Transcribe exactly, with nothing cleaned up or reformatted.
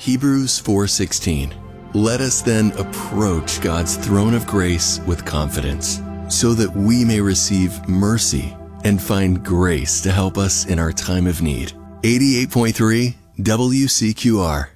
Hebrews four sixteen. Let us then approach God's throne of grace with confidence, so that we may receive mercy and find grace to help us in our time of need. eighty-eight point three W C Q R.